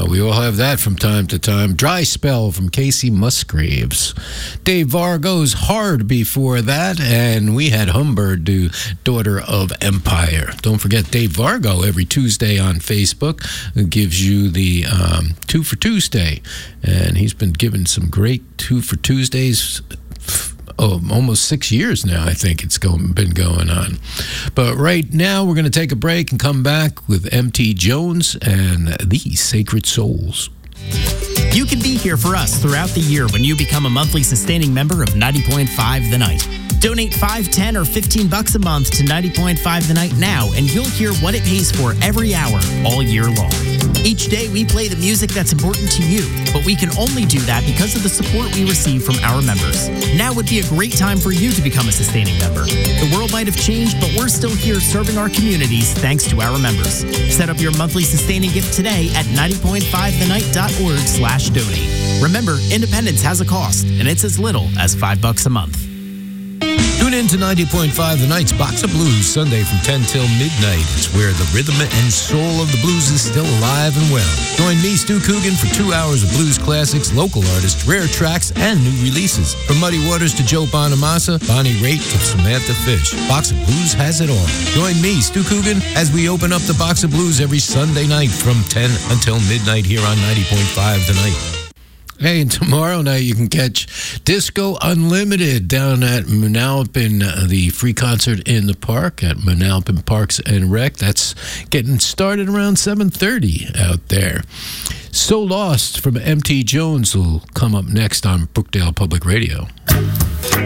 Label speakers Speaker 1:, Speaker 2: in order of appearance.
Speaker 1: We all have that from time to time. Dry Spell from Casey Musgraves. Dave Vargo's Hard before that, and we had Humbird do Daughter of Empire. Don't forget Dave Vargo every Tuesday on Facebook, who gives you the 2 for Tuesday, and he's been giving some great 2 for Tuesdays. Almost 6 years now, I think it's been going on. But right now, we're going to take a break and come back with M.T. Jones and These Sacred Souls.
Speaker 2: You can be here for us throughout the year when you become a monthly sustaining member of 90.5 The Night. Donate $5, $10, or $15 a month to 90.5 The Night now, and you'll hear what it pays for every hour, all year long. Each day, we play the music that's important to you, but we can only do that because of the support we receive from our members. Now would be a great time for you to become a sustaining member. The world might have changed, but we're still here serving our communities thanks to our members. Set up your monthly sustaining gift today at 90.5thenight.org/donate. Remember, independence has a cost, and it's as little as $5 a month.
Speaker 1: Tune in to 90.5 The Night's Box of Blues, Sunday from 10 till midnight. It's where the rhythm and soul of the blues is still alive and well. Join me, Stu Coogan, for 2 hours of blues classics, local artists, rare tracks, and new releases. From Muddy Waters to Joe Bonamassa, Bonnie Raitt to Samantha Fish. Box of Blues has it all. Join me, Stu Coogan, as we open up the Box of Blues every Sunday night from 10 until midnight here on 90.5 The Night. Hey, and tomorrow night you can catch Disco Unlimited down at Manalapan, the free concert in the park at Manalapan Parks and Rec. That's getting started around 7:30 out there. So Lost from M.T. Jones will come up next on Brookdale Public Radio.